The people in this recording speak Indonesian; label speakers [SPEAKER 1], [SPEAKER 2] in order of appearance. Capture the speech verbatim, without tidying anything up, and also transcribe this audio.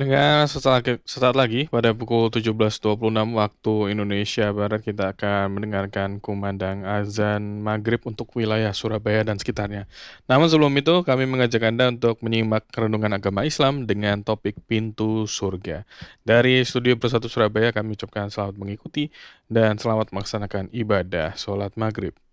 [SPEAKER 1] Pendengar, sesaat sesaat lagi pada pukul tujuh belas dua puluh enam waktu Indonesia Barat kita akan mendengarkan kumandang azan maghrib untuk wilayah Surabaya dan sekitarnya. Namun sebelum itu kami mengajak Anda untuk menyimak renungan agama Islam dengan topik Pintu Surga. Dari Studio Bersatu Surabaya kami ucapkan selamat mengikuti dan selamat melaksanakan ibadah sholat maghrib.